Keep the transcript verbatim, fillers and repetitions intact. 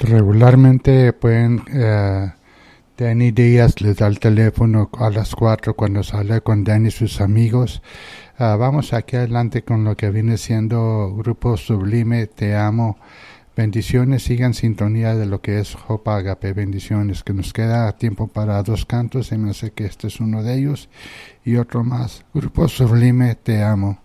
Regularmente pueden, eh, Danny Díaz les da el teléfono a las cuatro cuando sale con Danny y sus amigos. Uh, vamos aquí adelante con lo que viene siendo Grupo Sublime, Te Amo. Bendiciones, sigan sintonía de lo que es Jopa Agape. Bendiciones, que nos queda tiempo para dos cantos y me sé que este es uno de ellos y otro más. Grupo Sublime, Te Amo.